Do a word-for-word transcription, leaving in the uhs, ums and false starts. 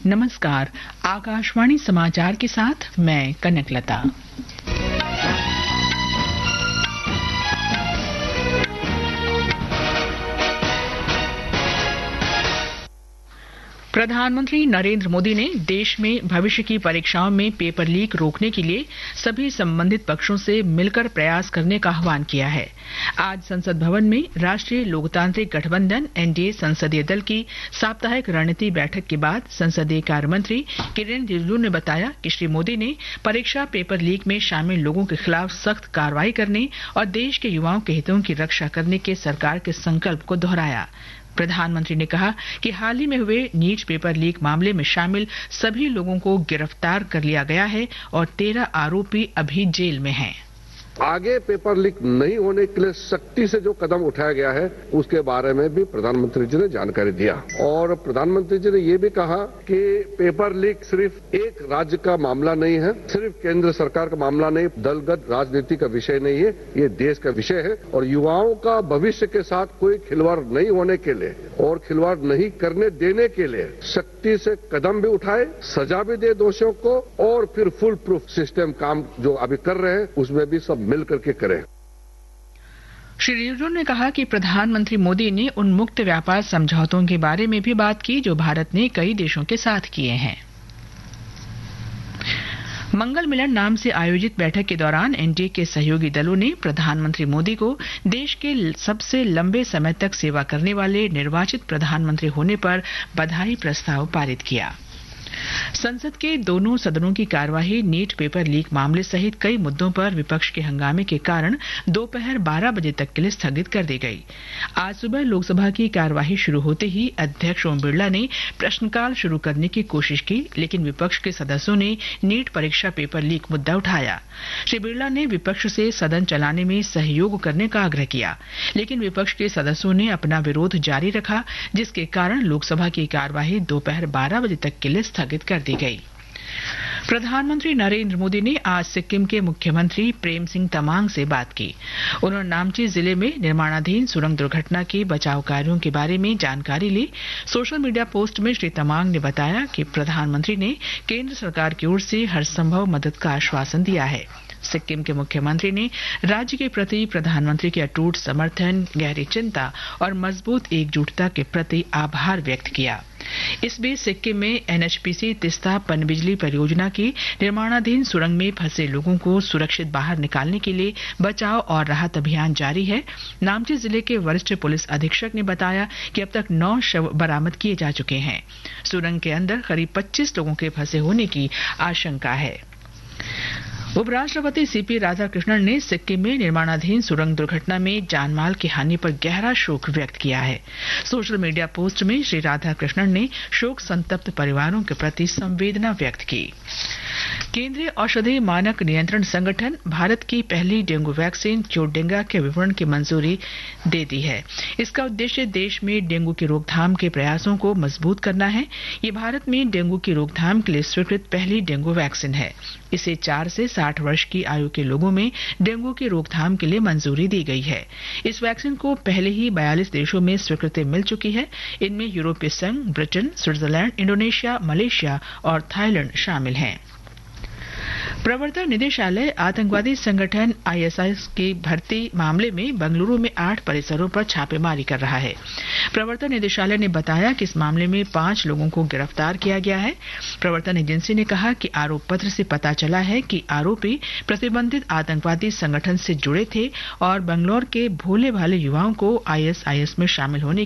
नमस्कार, आकाशवाणी समाचार के साथ मैं कनकलता। प्रधानमंत्री नरेंद्र मोदी ने देश में भविष्य की परीक्षाओं में पेपर लीक रोकने के लिए सभी संबंधित पक्षों से मिलकर प्रयास करने का आह्वान किया है। आज संसद भवन में राष्ट्रीय लोकतांत्रिक गठबंधन एनडीए संसदीय दल की साप्ताहिक रणनीति बैठक के बाद संसदीय कार्य मंत्री किरेन रिजिजू ने बताया कि श्री मोदी ने परीक्षा पेपर लीक में शामिल लोगों के खिलाफ सख्त कार्रवाई करने और देश के युवाओं के हितों की रक्षा करने के सरकार के संकल्प को दोहराया। प्रधानमंत्री ने कहा कि हाल ही में हुए नीट पेपर लीक मामले में शामिल सभी लोगों को गिरफ्तार कर लिया गया है और तेरह आरोपी अभी जेल में हैं। आगे पेपर लीक नहीं होने के लिए सख्ती से जो कदम उठाया गया है उसके बारे में भी प्रधानमंत्री जी ने जानकारी दिया और प्रधानमंत्री जी ने ये भी कहा कि पेपर लीक सिर्फ एक राज्य का मामला नहीं है, सिर्फ केंद्र सरकार का मामला नहीं, दलगत राजनीति का विषय नहीं है, ये देश का विषय है और युवाओं का भविष्य के साथ कोई खिलवाड़ नहीं होने के लिए और खिलवाड़ नहीं करने देने के लिए सख्ती से कदम भी उठाए, सजा भी दे दोषियों को और फिर फुल प्रूफ सिस्टम काम जो अभी कर रहे हैं उसमें भी सब मिल करके करें। श्री रिजिजू ने कहा कि प्रधानमंत्री मोदी ने उन मुक्त व्यापार समझौतों के बारे में भी बात की जो भारत ने कई देशों के साथ किए हैं। मंगल मिलन नाम से आयोजित बैठक के दौरान एनडीए के सहयोगी दलों ने प्रधानमंत्री मोदी को देश के सबसे लंबे समय तक सेवा करने वाले निर्वाचित प्रधानमंत्री होने पर बधाई प्रस्ताव पारित किया। संसद के दोनों सदनों की कार्यवाही नीट पेपर लीक मामले सहित कई मुद्दों पर विपक्ष के हंगामे के कारण दोपहर बारह बजे तक के लिए स्थगित कर दी गई। आज सुबह लोकसभा की कार्यवाही शुरू होते ही अध्यक्ष ओम बिरला ने प्रश्नकाल शुरू करने की कोशिश की, लेकिन विपक्ष के सदस्यों ने नीट परीक्षा पेपर लीक मुद्दा उठाया। श्री बिरला ने विपक्ष से सदन चलाने में सहयोग करने का आग्रह किया, लेकिन विपक्ष के सदस्यों ने अपना विरोध जारी रखा, जिसके कारण लोकसभा की कार्यवाही दोपहर बारह बजे तक के लिए स्थगित कर दी गई। प्रधानमंत्री नरेंद्र मोदी ने आज सिक्किम के मुख्यमंत्री प्रेम सिंह तमांग से बात की। उन्होंने नामची जिले में निर्माणाधीन सुरंग दुर्घटना के बचाव कार्यों के बारे में जानकारी ली। सोशल मीडिया पोस्ट में श्री तमांग ने बताया कि प्रधानमंत्री ने केंद्र सरकार की ओर से हर संभव मदद का आश्वासन दिया है। सिक्किम के मुख्यमंत्री ने राज्य के प्रति प्रधानमंत्री के अटूट समर्थन, गहरी चिंता और मजबूत एकजुटता के प्रति आभार व्यक्त किया। इस बीच सिक्किम में एनएचपीसी तिस्ता पनबिजली परियोजना की निर्माणाधीन सुरंग में फंसे लोगों को सुरक्षित बाहर निकालने के लिए बचाव और राहत अभियान जारी है। नामची जिले के वरिष्ठ पुलिस अधीक्षक ने बताया कि अब तक नौ शव बरामद किए जा चुके हैं। सुरंग के अंदर करीब पच्चीस लोगों के फंसे होने की आशंका है। उपराष्ट्रपति सीपी राधाकृष्णन ने सिक्किम में निर्माणाधीन सुरंग दुर्घटना में जानमाल की हानि पर गहरा शोक व्यक्त किया है। सोशल मीडिया पोस्ट में श्री राधाकृष्णन ने शोक संतप्त परिवारों के प्रति संवेदना व्यक्त की। केंद्रीय औषधि मानक नियंत्रण संगठन भारत की पहली डेंगू वैक्सीन क्योडेंगा के विपणन की मंजूरी दे दी है। इसका उद्देश्य देश में डेंगू की रोकथाम के प्रयासों को मजबूत करना है। ये भारत में डेंगू की रोकथाम के लिए स्वीकृत पहली डेंगू वैक्सीन है। इसे चार से साठ वर्ष की आयु के लोगों में डेंगू की रोकथाम के लिए मंजूरी दी गई है। इस वैक्सीन को पहले ही बयालीस देशों में स्वीकृति मिल चुकी है। इनमें यूरोपीय संघ, ब्रिटेन, स्विट्जरलैंड, इंडोनेशिया, मलेशिया और थाईलैंड शामिल हैं। प्रवर्तन निदेशालय आतंकवादी संगठन आईएसआईएस की भर्ती मामले में बेंगलुरु में आठ परिसरों पर छापेमारी कर रहा है। प्रवर्तन निदेशालय ने बताया कि इस मामले में पांच लोगों को गिरफ्तार किया गया है। प्रवर्तन एजेंसी ने कहा कि आरोप पत्र से पता चला है कि आरोपी प्रतिबंधित आतंकवादी संगठन से जुड़े थे और बेंगलुरु के भोले भाले युवाओं को आईएसआईएस में शामिल होने